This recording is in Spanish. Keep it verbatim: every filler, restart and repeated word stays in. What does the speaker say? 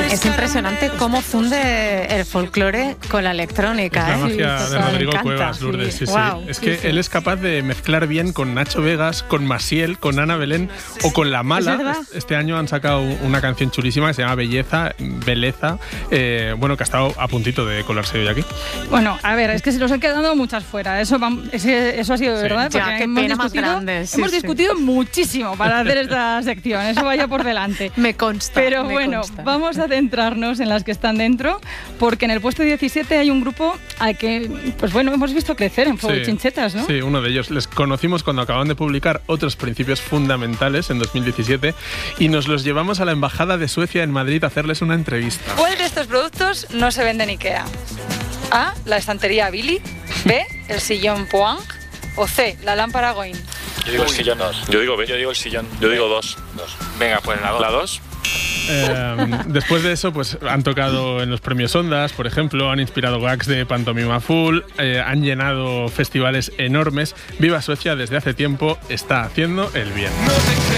Es impresionante cómo funde el folclore con la electrónica. Es la ¿eh? magia Sí, de Rodrigo encanta. Cuevas, Lourdes. Sí, sí. Wow, es sí, que sí. él es capaz de mezclar bien con Nacho Vegas, con Maciel, con Ana Belén o con La Mala. Es verdad. Este año han sacado una canción chulísima que se llama Belleza, Beleza, eh, bueno, que ha estado a puntito de colarse hoy aquí. Bueno, a ver, es que se nos han quedado muchas fuera. Eso, va- ese- eso ha sido Sí. verdad. Ya, porque qué hemos pena más discutido- grande, sí, hemos sí. discutido muchísimo para hacer esta sección. Eso vaya por delante. Me consta. Pero me bueno, consta. vamos a centrarnos en las que están dentro, porque en el puesto diecisiete hay un grupo al que, pues bueno, hemos visto crecer en Fuego y Chinchetas, ¿no? Sí, uno de ellos. Les conocimos cuando acaban de publicar Otros Principios Fundamentales en dos mil diecisiete y nos los llevamos a la Embajada de Suecia en Madrid a hacerles una entrevista. ¿Cuál de estos productos no se vende en Ikea? A, la estantería Billy. B, el sillón Poang. O C, la lámpara Goin. Yo digo el sillón. Yo digo B. Yo digo el sillón. Yo digo dos. Dos. Venga, pues la dos. ¿La dos? Eh, después de eso, pues han tocado en los premios Ondas, por ejemplo, han inspirado gags de Pantomima Full, eh, han llenado festivales enormes. Viva Suecia desde hace tiempo está haciendo el bien.